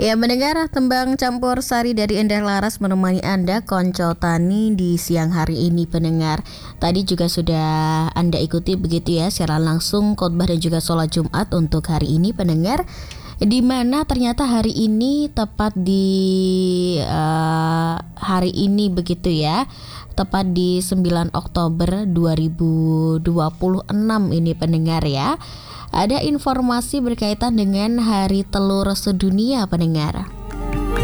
Ya, mendengar tembang campur sari dari Endah Laras menemani Anda Konco Tani di siang hari ini pendengar. Tadi juga sudah Anda ikuti begitu ya secara langsung khotbah dan juga sholat Jumat untuk hari ini pendengar. Di mana ternyata hari ini tepat di hari ini begitu ya. Tepat di 9 Oktober 2026 ini pendengar ya. Ada informasi berkaitan dengan Hari Telur Sedunia pendengar.